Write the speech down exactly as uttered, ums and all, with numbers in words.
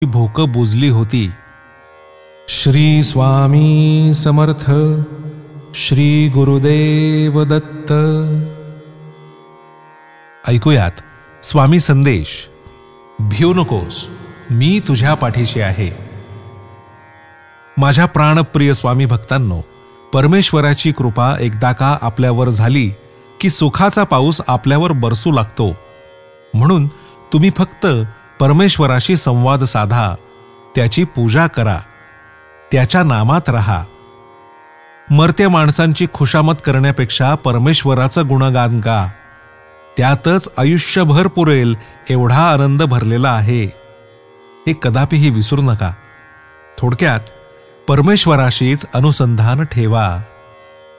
भोक बुजली होती. श्री स्वामी समर्थ. श्री गुरुदेव दत्त. ऐकूयात स्वामी संदेश. भिऊ नकोस, मी तुझ्या पाठीशी आहे. माझ्या प्राणप्रिय स्वामी भक्तांनो, परमेश्वराची कृपा एकदा का आपल्यावर झाली की सुखाचा पाऊस आपल्यावर बरसू लागतो. म्हणून तुम्ही फक्त परमेश्वराशी संवाद साधा, त्याची पूजा करा, त्याच्या नामात राहा. मर्त्या माणसांची खुशामत करण्यापेक्षा परमेश्वराचं गुणगान गा. त्यातच आयुष्यभर पुरेल एवढा आनंद भरलेला आहे. हे कदापिही विसरू नका. थोडक्यात परमेश्वराशीच अनुसंधान ठेवा.